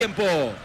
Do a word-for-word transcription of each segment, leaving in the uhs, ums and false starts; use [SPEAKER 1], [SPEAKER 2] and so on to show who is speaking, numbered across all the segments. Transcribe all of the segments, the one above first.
[SPEAKER 1] Tiempo.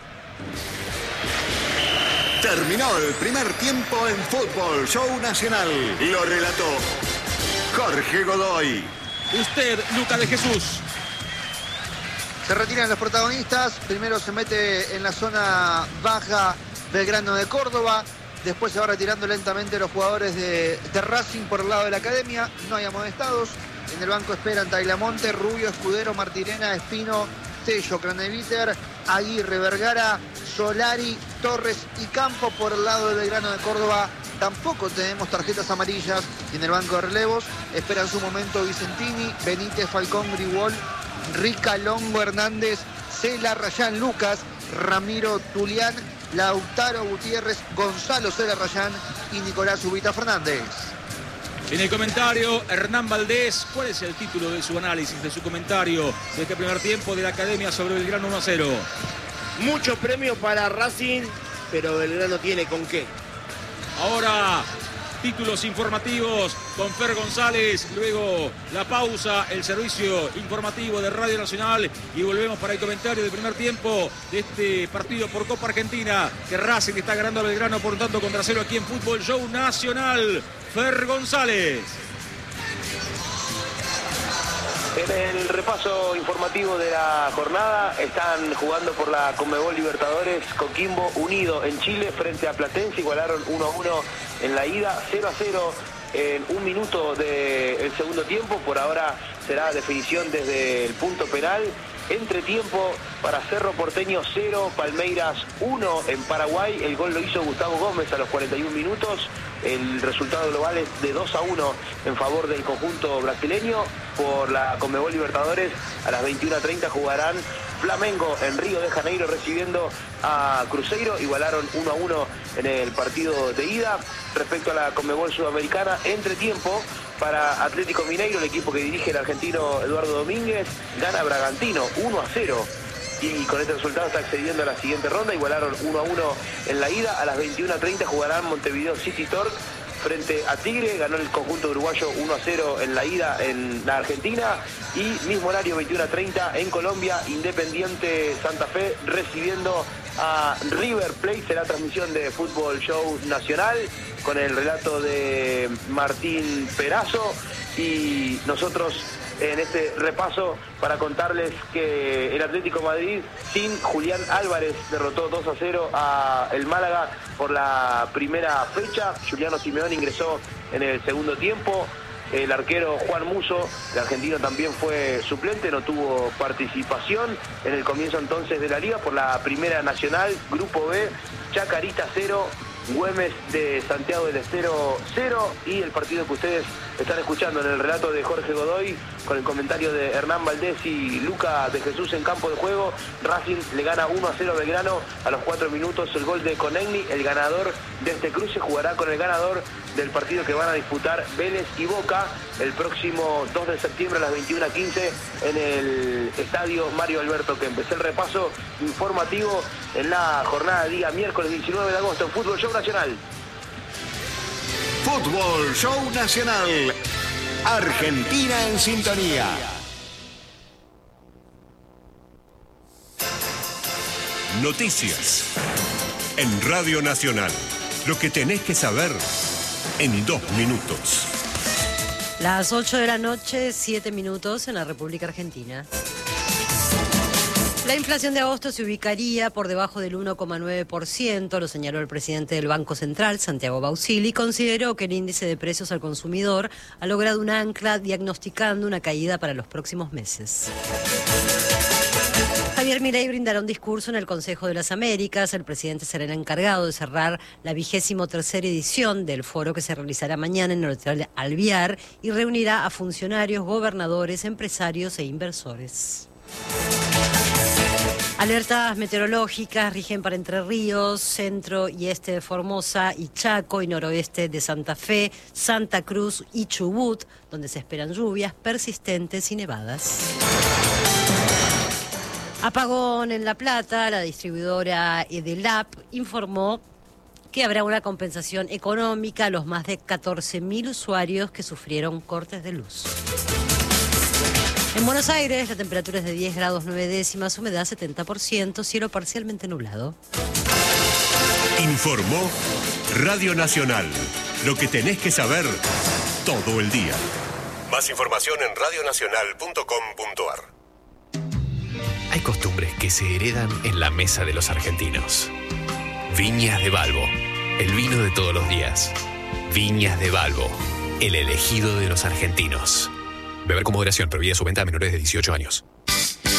[SPEAKER 2] Terminó el primer tiempo en Fútbol Show Nacional. Lo relató Jorge Godoy.
[SPEAKER 1] Usted, Luca de Jesús.
[SPEAKER 3] Se retiran los protagonistas. Primero se mete en la zona baja Belgrano de Córdoba. Después se va retirando lentamente los jugadores de, de Racing por el lado de la academia. No hay amonestados. En el banco esperan Tagliamonte, Rubio, Escudero, Martirena, Espino, Tello, Craneviter, Aguirre, Vergara, Solari, Torres y Campo. Por el lado de Belgrano de Córdoba tampoco tenemos tarjetas amarillas. Y en el banco de relevos esperan su momento Vicentini, Benítez, Falcón, Grigol, Rica, Longo, Hernández, Cela, Rayán, Lucas, Ramiro, Tulián, Lautaro, Gutiérrez, Gonzalo, Cela, Rayán y Nicolás Ubita Fernández.
[SPEAKER 1] En el comentario, Hernán Valdés, ¿cuál es el título de su análisis, de su comentario de este primer tiempo de la Academia sobre Belgrano uno a cero?
[SPEAKER 4] Muchos premios para Racing, pero Belgrano tiene con qué.
[SPEAKER 1] Ahora, títulos informativos con Fer González, luego la pausa, el servicio informativo de Radio Nacional y volvemos para el comentario del primer tiempo de este partido por Copa Argentina, que Racing está ganando a Belgrano por un tanto contra cero aquí en Fútbol Show Nacional. Fer González.
[SPEAKER 5] En el repaso informativo de la jornada están jugando por la Conmebol Libertadores. Coquimbo Unido en Chile frente a Platense, igualaron uno a uno en la ida, cero a cero en un minuto del segundo tiempo. Por ahora será definición desde el punto penal. Entretiempo para Cerro Porteño cero, Palmeiras uno en Paraguay. El gol lo hizo Gustavo Gómez a los cuarenta y un minutos. El resultado global es de dos a uno en favor del conjunto brasileño. Por la Conmebol Libertadores a las veintiuna treinta jugarán Flamengo en Río de Janeiro recibiendo a Cruzeiro. Igualaron uno a uno en el partido de ida. Respecto a la Conmebol Sudamericana, entretiempo para Atlético Mineiro, el equipo que dirige el argentino Eduardo Domínguez, gana Bragantino uno a cero. Y con este resultado está accediendo a la siguiente ronda. Igualaron uno a uno en la ida. A las veintiuna treinta jugarán Montevideo City Torque frente a Tigre. Ganó el conjunto uruguayo uno a cero en la ida en la Argentina. Y mismo horario, veintiuna treinta en Colombia, Independiente Santa Fe recibiendo a River Plate. Será transmisión de Fútbol Show Nacional con el relato de Martín Perazo. Y nosotros en este repaso para contarles que el Atlético Madrid sin Julián Álvarez derrotó dos a cero a el Málaga por la primera fecha. Juliano Simeone ingresó en el segundo tiempo. El arquero Juan Musso, el argentino, también fue suplente, no tuvo participación en el comienzo entonces de la liga. Por la primera nacional, Grupo B, Chacarita cero, Güemes de Santiago del Estero cero. Y el partido que ustedes están escuchando en el relato de Jorge Godoy con el comentario de Hernán Valdés y Luca de Jesús en campo de juego. Racing le gana uno a cero a Belgrano a los cuatro minutos, el gol de Conegni. El ganador de este cruce jugará con el ganador del partido que van a disputar Vélez y Boca el próximo dos de septiembre a las veintiuna quince en el estadio Mario Alberto Kempes. El repaso informativo en la jornada de día miércoles diecinueve de agosto en Fútbol Show Nacional.
[SPEAKER 2] Fútbol Show Nacional. Argentina en sintonía.
[SPEAKER 6] Noticias en Radio Nacional. Lo que tenés que saber en dos minutos.
[SPEAKER 7] Las ocho de la noche, siete minutos en la República Argentina. La inflación de agosto se ubicaría por debajo del uno coma nueve por ciento, lo señaló el presidente del Banco Central, Santiago Bausili, y consideró que el índice de precios al consumidor ha logrado un ancla diagnosticando una caída para los próximos meses. Javier Milei brindará un discurso en el Consejo de las Américas. El presidente será el encargado de cerrar la vigésimo tercera edición del foro que se realizará mañana en el Hotel Alvear y reunirá a funcionarios, gobernadores, empresarios e inversores. Alertas meteorológicas rigen para Entre Ríos, centro y este de Formosa y Chaco y noroeste de Santa Fe, Santa Cruz y Chubut, donde se esperan lluvias persistentes y nevadas. Apagón en La Plata. La distribuidora Edelap informó que habrá una compensación económica a los más de catorce mil usuarios que sufrieron cortes de luz. En Buenos Aires la temperatura es de diez grados nueve décimas, humedad setenta por ciento, cielo parcialmente nublado.
[SPEAKER 6] Informó Radio Nacional. Lo que tenés que saber todo el día. Más información en radio nacional punto com punto a r.
[SPEAKER 8] Hay costumbres que se heredan en la mesa de los argentinos. Viñas de Balbo, el vino de todos los días. Viñas de Balbo, el elegido de los argentinos. Beber con moderación, prohibida su venta a menores de dieciocho años.